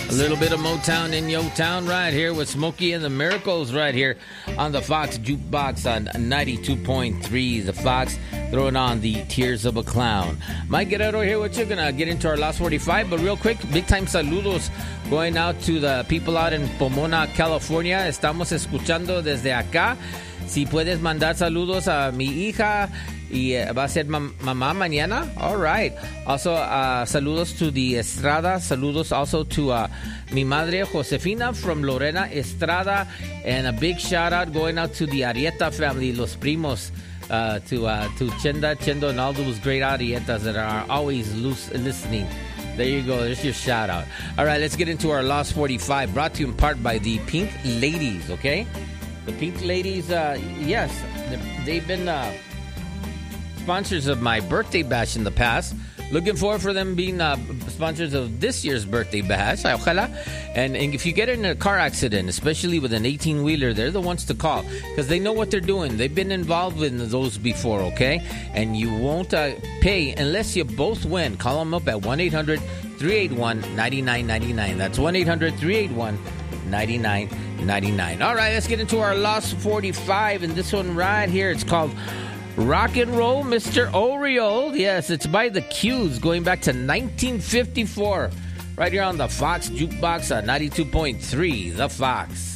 A little bit of Motown in Yo Town right here with Smokey and the Miracles right here on the Fox Jukebox on 92.3. The Fox throwing on the Tears of a Clown. Mike Guerrero here with you. Gonna get into our last 45, but real quick, big time saludos going out to the people out in Pomona, California. Estamos escuchando desde acá. Si puedes mandar saludos a mi hija y va a ser mamá mañana. All right. Also, saludos to the Estrada. Saludos also to mi madre Josefina from Lorena Estrada. And a big shout out going out to the Arieta family, Los Primos. To Chendo, and all those great Arietas that are always listening. There you go. There's your shout out. All right, let's get into our Lost 45, brought to you in part by the Pink Ladies, okay? The Pink Ladies, yes, they've been sponsors of my birthday bash in the past. Looking forward for them being sponsors of this year's birthday bash. Ojalá. And if you get in a car accident, especially with an 18-wheeler, they're the ones to call because they know what they're doing. They've been involved in those before, okay? And you won't pay unless you both win. Call them up at 1-800-381-9999. That's 1-800-381-9999. All right, let's get into our Lost 45. And this one right here, it's called Rock and Roll, Mr. Oriole. Yes, it's by the Q's going back to 1954. Right here on the Fox Jukebox on 92.3, The Fox.